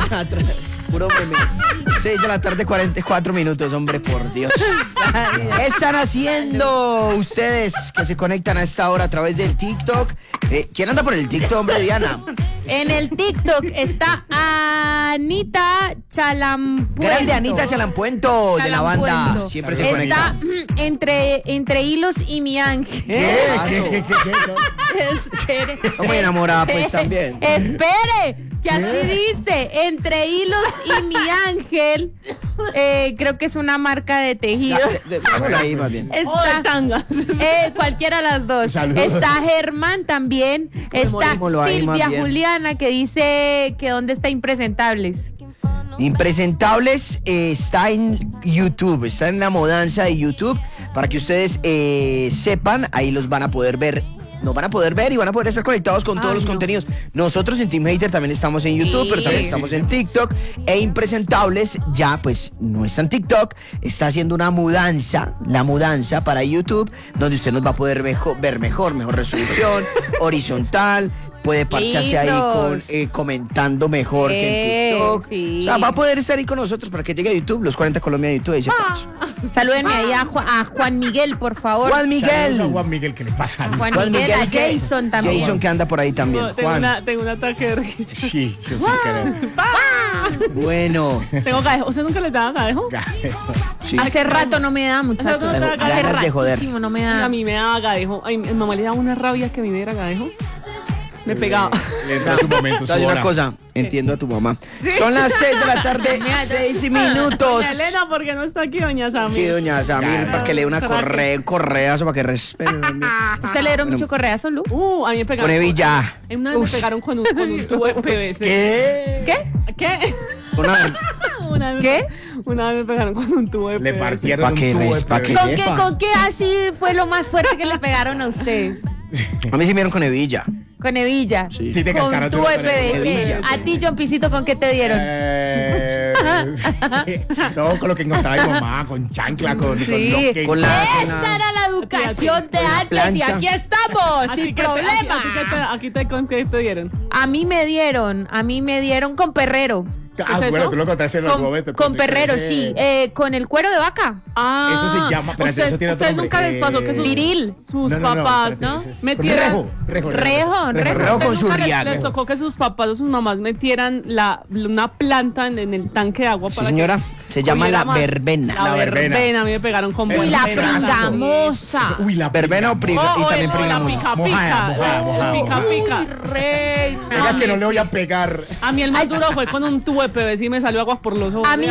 Puro meme. 6 de la tarde, 44 minutos, hombre, por Dios. ¿Qué están haciendo ustedes que se conectan a esta hora a través del TikTok? ¿Quién anda por el TikTok, hombre, Diana? En el TikTok está Anita Chalampuento. Grande Anita Chalampuento de la banda. Siempre se conecta. Está entre hilos y mi ángel. ¿Qué? Espere. Son muy enamorada, pues, también. Espere, que así dice, entre hilos y mi ángel. Creo que es una marca de tejido. Ahí más bien. Está, tangas. cualquiera de las dos. Saludos. Está Germán también. Está Démoslo ahí más Silvia bien. Juliana, que dice que dónde está Impresentables. Impresentables está en YouTube, está en la mudanza de YouTube. Para que ustedes sepan, ahí los van a poder ver. Nos van a poder ver y van a poder estar conectados con todos los contenidos. Nosotros en Team Hater también estamos en YouTube, pero también estamos en TikTok. E Impresentables ya pues no está en TikTok, está haciendo una mudanza, la mudanza para YouTube, donde usted nos va a poder ver mejor resolución, horizontal. Puede parcharse ahí comentando mejor que en TikTok. Sí. O sea, va a poder estar ahí con nosotros para que llegue a YouTube, los 40 Colombia de YouTube. Y se parche. Salúdenme ahí a Juan Miguel, por favor. Juan Miguel. Saludos a Juan Miguel, ¿qué le pasa? Juan Miguel, a Jason también. Jason que anda por ahí también. No, tengo un ataque de risa. Sí, yo sí creo. Bueno. Tengo gadejo. ¿Usted nunca le daba gadejo? Sí. Hace rato no me da, muchachos. Hace rato Hace ganas de joder. ratísimo no me da. A mí me daba gadejo. Ay, mi mamá le daba una rabia que a mí me diera gadejo. Me pegaba. Le entra su momento, su ¿Sabes una hora. cosa? Entiendo a tu mamá. Son las 6 de la tarde, 6 minutos. Doña Elena, ¿por qué no está aquí, doña Sammy? Sí, doña Samir, para que le dé una correazo para que respete. ¿Usted le dieron mucho correazo, Lu? A mí me pegaron. Con Evilla. Una vez me pegaron con un tubo de PVC. ¿Qué? ¿Qué? Una- ¿Qué? Una vez me pegaron con un tubo de Le PVC. partieron ¿Pa' un qué, tubo de pa' qué? PVC. ¿Con qué así fue lo más fuerte que le pegaron a ustedes? A mí sí me dieron con Evilla. Con hebilla. Sí. Sí, te Con cascaron tubo de con hebilla. PVC. A ti, John Pisito, ¿con qué te dieron? No, con lo que encontraba mi mamá, con chancla, con lo que... Con la- Esa era la educación de antes y plancha. aquí estamos, sin problema. Aquí te con qué te dieron. A mí me dieron con perrero. Ah, ¿Es bueno, eso? tú lo contaste en algún momento. Con perrero, sí. Con el cuero de vaca. Eso se llama, pero eso tiene otro ¿Usted nombre. nunca les pasó que sus, Viril. sus No, papás espérate, ese es- metieran... Rejo. Rejo con su ¿Nunca riago. les tocó que sus papás o sus mamás metieran una planta en el tanque de agua? Sí, para señora. que Se llama cogiera la más? verbena. La verbena. A mí me pegaron con Eso Uy, es la un pedazo. pringamosa. Uy, la Verbena o pringamosa. y también la pringamos. pica Mojada, pica. Uy, reina. Venga, que no le voy a pegar. A mí el más duro fue con un tubo de PVC y me salió agua por los ojos. A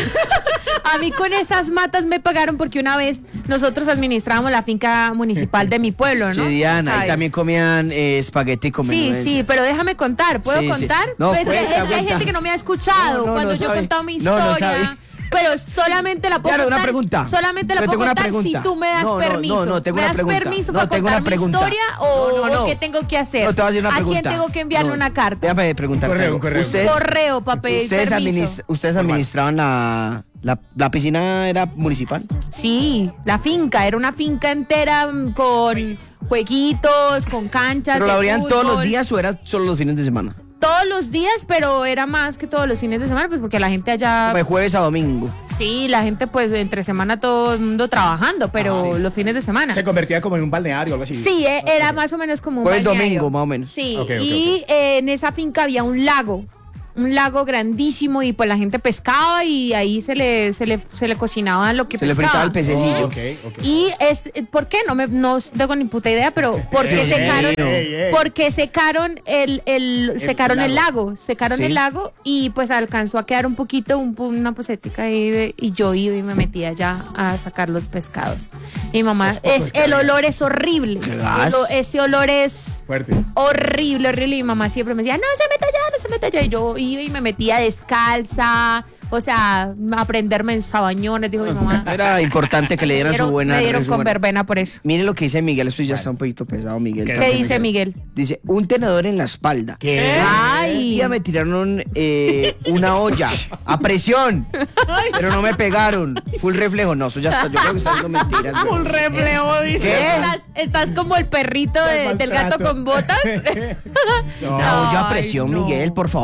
mí con esas matas me pagaron porque una vez nosotros administrábamos la finca municipal de mi pueblo, ¿no? Sí, Diana, ahí ¿Sabes? también comían espagueti con Sí, menudencia. sí, pero déjame contar. ¿Puedo Sí, sí. contar? No, Pues cuenta, es que hay cuenta. gente que no me ha escuchado No, cuando no yo he sabe. contado mi No, no historia. sabe. Pero solamente la puedo Claro, contar. una pregunta. Solamente la Pero puedo tengo una contar si pregunta. tú me das No, permiso. no, tengo ¿Me una das pregunta. permiso No, para tengo una contar mi pregunta. historia o No. qué tengo que hacer? No, te voy a decir una ¿A pregunta. quién tengo que enviarle No. una carta? Déjame preguntarte. Correo, algo. correo. Correo para pedir permiso. Ustedes administraban la piscina, ¿era municipal? Sí, la finca, era una finca entera con jueguitos, con canchas. ¿Pero de la abrían todos los fútbol. días o era solo los fines de semana? Todos los días, pero era más que todos los fines de semana, pues porque la gente allá. De jueves a domingo. Sí, la gente pues entre semana todo el mundo trabajando, pero los fines de semana. Se convertía como en un balneario o algo así. Sí, era más o menos como un Jueves, balneario. domingo, más o menos. Sí, Ok, y en esa finca había un lago grandísimo y pues la gente pescaba y ahí se le cocinaba lo que Se le pescaba. fritaba el pececillo. Ok. Y ¿por qué? No tengo ni puta idea, pero ¿por qué Ey, secaron? ey. ¿Por qué secaron secaron el lago? Secaron Sí. el lago y pues alcanzó a quedar un poquito, una pocetica ahí y yo iba y me metía ya a sacar los pescados. Y mi mamá, el olor es horrible. gas. Ese olor es Fuerte. horrible. Y mi mamá siempre me decía, no se meta allá. Y yo iba y me metía descalza, o sea, a prenderme en sabañones, dijo mi mamá. Era importante que le dieran su buena. Me dieron su con buena- verbena por eso. Mire lo que dice Miguel, esto ya está un poquito pesado, Miguel. ¿Qué ¿Qué dice Miguel? Dice, un tenedor en la espalda. ¿Qué? Un Ay. día me tiraron una olla a presión, pero no me pegaron. Full reflejo. No, eso ya está. Yo creo que está diciendo mentiras. ¿no? Un reflejo, dice. ¿Qué? Estás como el perrito del gato con botas. Una olla a Ay, presión, no. Miguel, por favor. Pero usted que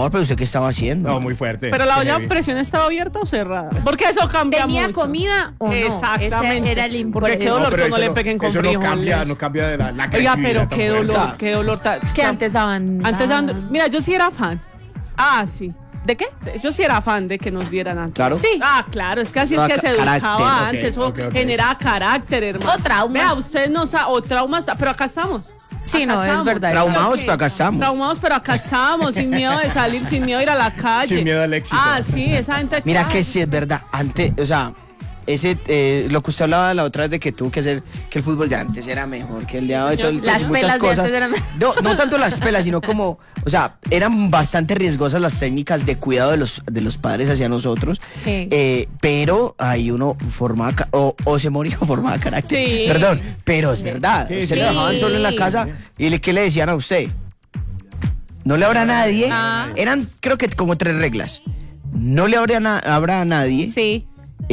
estaba haciendo. No, muy fuerte. Pero la Qué olla a heavy. presión estaba abierta o cerrada. Porque eso cambia ¿Tenía mucho. comida o no? Exactamente. Ese era el Porque qué impuesto. dolor pero que no le peguen con eso frijoles. no cambia de la Oiga, agresividad pero tan qué fuerte. dolor, qué dolor. Es que antes daban. Mira, yo sí era fan. Ah, sí. ¿De qué? Yo sí era fan de que nos dieran antes. Claro. Sí. Ah, claro, es que así No, es que se carácter, educaba ok, antes. Eso ok. genera carácter, hermano. O traumas. Vea, usted no sabe, o traumas, pero acá estamos. Sí, Acá no, es estamos. verdad. Traumados, pero acá estamos. Traumados, pero acá estamos, sin miedo de salir, sin miedo de ir a la calle. Sin miedo al éxito. Ah, sí, esa gente. Mira que sí es verdad. Antes, o sea, lo que usted hablaba la otra vez de que tuvo que hacer que el fútbol de antes era mejor que el de ahora y todo, Las y pelas muchas de cosas. antes eran- No tanto las pelas, sino como, o sea, eran bastante riesgosas las técnicas de cuidado de los padres hacia nosotros. Sí. Pero ahí uno formaba o se moría o formaba carácter. Sí. Perdón, pero es verdad. Sí, Usted sí. le dejaban solo en la casa y ¿qué le decían a usted? No le habrá a nadie. Ah. Eran, creo que como 3 reglas. No le habrá a nadie. Sí.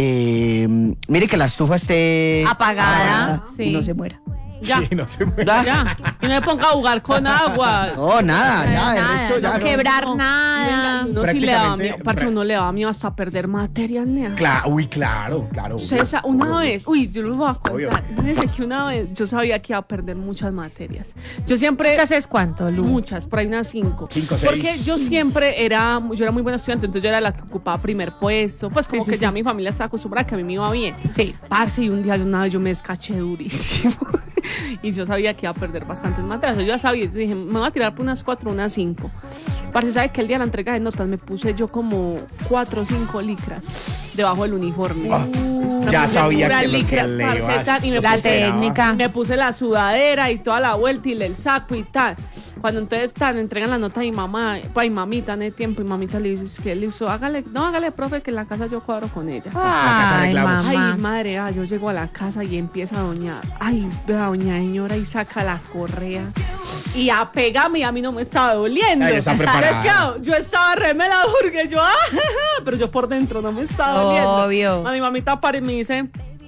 Mire que la estufa esté Apagada, y sí. no se muera. Ya. Sí, no se muere. Ya. Y no me ponga a jugar con agua. No, nada, ya, el Nada, resto ya no quebrar No, nada. Venga, uno sí le daba Prácticamente- miedo. Parce, uno le daba miedo hasta perder materias, nea. Claro. Ustedes, una vez, yo les voy a Obvio. contar. Fíjense que una vez yo sabía que iba a perder muchas materias. Yo siempre. ¿Ya sabes cuánto, Lu? Muchas, por ahí unas 5. 5, 6. Porque yo siempre era muy buena estudiante, entonces yo era la que ocupaba primer puesto. Pues como Sí, que sí, ya sí. mi familia está acostumbrada a que a mí me iba bien. Sí. Parce, y una vez yo me descaché durísimo. Y yo sabía que iba a perder bastantes materias. Yo ya sabía, yo dije, me voy a tirar por unas 4, unas 5. Parce, ¿sabe que el día de la entrega de notas me puse yo como 4 o 5 licras debajo del uniforme? Ya sabía puras que lo que licras, le parce, ibas- tal, y me La puse- técnica. me puse la sudadera y toda la vuelta y el saco y tal. Cuando entonces entregan la nota a mi mamá, pues, a mi mamita en el tiempo, y mamita le dice, es que él hizo, hágale, profe, que en la casa yo cuadro con ella. casa Ay, arreglamos. mamá. Ay, madre, yo llego a la casa y empieza doña señora y saca la correa y a pegarme y a mí no me estaba doliendo. Ay, está Pero preparada. es que yo estaba remela porque yo, pero yo por dentro no me estaba doliendo. Obvio. A mi mamita para y me dice,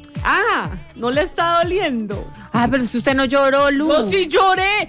no le está doliendo. Ah, pero si usted no lloró, Lu. Yo sí lloré,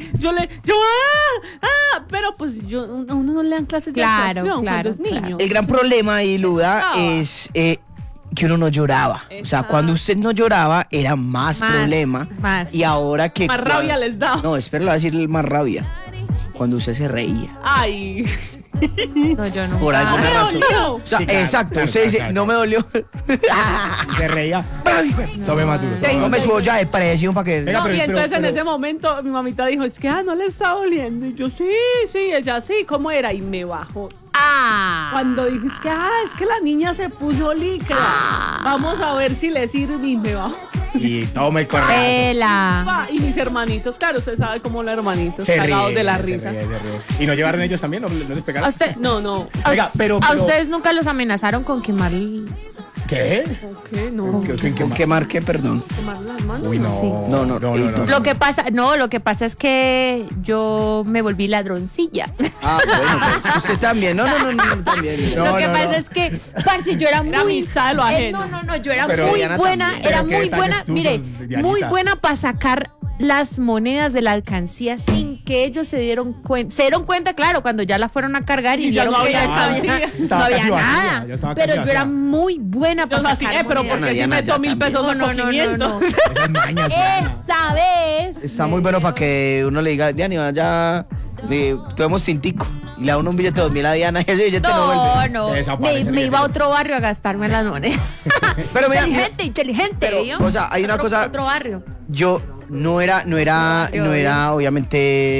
pero pues a uno no le dan clases Claro, de actuación cuando claro, es niño. El gran problema ahí, Luda, No. es que uno no lloraba. O sea, Exacto. cuando usted no lloraba era más Más, problema. más. Y ahora que... Más rabia les da. No, espera, le voy a decir más rabia. Cuando usted se reía. Ay. No, yo no. Por alguna me razón. dolió. O sea, Sí, claro, exacto. claro, Usted claro, dice, claro. no me dolió. Se reía. Tome más duro. No me subo ya de presión para que... Venga, No, pero- y entonces pero- en ese momento mi mamita dijo, es que no le está doliendo. Y yo, sí, ella sí, ¿cómo era? Y me bajó. Ah. Cuando dijo, es que la niña se puso licra. Vamos a ver si le sirve y me bajó. Y tome el correo. Pela. Y mis hermanitos, claro, usted sabe cómo los hermanitos, Se cagados ríe, de la se risa. ríe. ¿Y no llevaron ellos también? ¿No les ¿A pegaron? usted, No. Oiga, pero- ¿A ustedes nunca los amenazaron con quemar ¿Qué? ¿Qué? No. ¿Con qué marque, perdón? ¿Quemar las manos? Uy, no. Sí. No. Lo que pasa es que yo me volví ladroncilla. Ah, bueno, pues usted también. No, también. No, Lo que no, pasa no. es que, parce, yo era Era muy... amistad de lo ajeno. No, yo era Pero muy Diana buena, también. era Pero qué muy buena, detalles mire, tuyos, Dianita. muy buena para sacar las monedas de la alcancía sin que ellos se dieron cuenta. Se dieron cuenta, claro, cuando ya la fueron a cargar y Y ya vieron no que había ya alcancía. no Estaba había casi vacía, nada. ya estaba casi Pero yo era vacía. muy buena Yo para así, sacar pero monedas. porque si Diana, meto ya 1.000 también. pesos No, o 500. Esas mañas. Diana. Esa vez. Está muy bueno para que uno le diga, Diana, ya tomemos tintico. Y le da uno un billete de 2.000 a Diana y ese billete no vuelve. No, Se desaparece me el iba a billete. otro barrio a gastarme las monedas. Pero mira, inteligente, pero, ¿vio? o sea, hay una cosa- Otro barrio. Yo no era obviamente